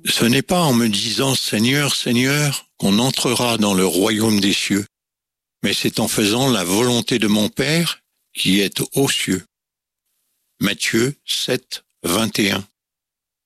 Ce n'est pas en me disant « Seigneur, Seigneur » qu'on entrera dans le royaume des cieux, mais c'est en faisant la volonté de mon Père qui est aux cieux. Matthieu 7, 21.